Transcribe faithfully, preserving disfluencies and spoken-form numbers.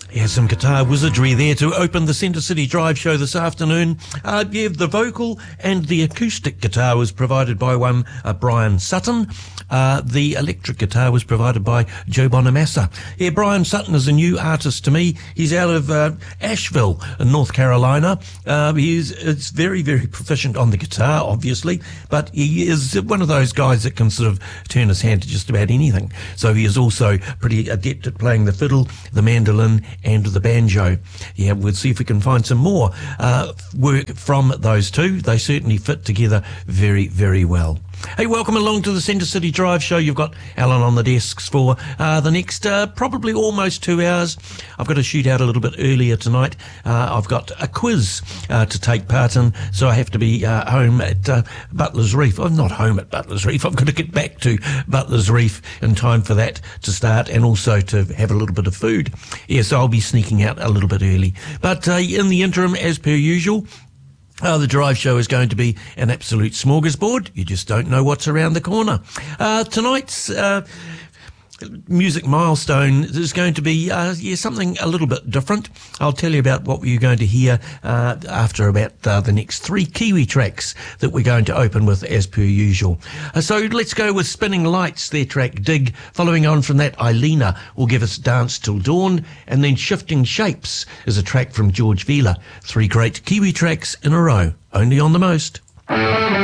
Yeah, some guitar wizardry there to open the Centre City Drive show this afternoon. Uh, yeah, the vocal and the acoustic guitar was provided by one uh, Brian Sutton. Uh, the electric guitar was provided by Joe Bonamassa. Yeah, Brian Sutton is a new artist to me. He's out of uh, Asheville in North Carolina. Uh, he's is very, very proficient on the guitar, obviously, but he is one of those guys that can sort of turn his hand to just about anything. So he is also pretty adept at playing the fiddle, the mandolin, and the banjo. Yeah, we'll see if we can find some more uh, work from those two. They certainly fit together very, very well. Hey, welcome along to the Centre City Drive show. You've got Alan on the desks for uh, the next uh, probably almost two hours. I've got to shoot out a little bit earlier tonight. Uh, I've got a quiz uh, to take part in, so I have to be uh, home at uh, Butler's Reef. I'm not home at Butler's Reef. I've got to get back to Butler's Reef in time for that to start, and also to have a little bit of food. Yes, I'll be sneaking out a little bit early. But uh, in the interim, as per usual, Uh, the Drive show is going to be an absolute smorgasbord. You just don't know what's around the corner. Uh, tonight's uh, music milestone is going to be uh, yeah, something a little bit different. I'll tell you about what you're going to hear uh, after about uh, the next three Kiwi tracks that we're going to open with as per usual. Uh, so let's go with Spinning Lights, their track Dig. Following on from that, Eilina will give us Dance Till Dawn, and then Shifting Shapes is a track from George Vila. Three great Kiwi tracks in a row, only on The Most.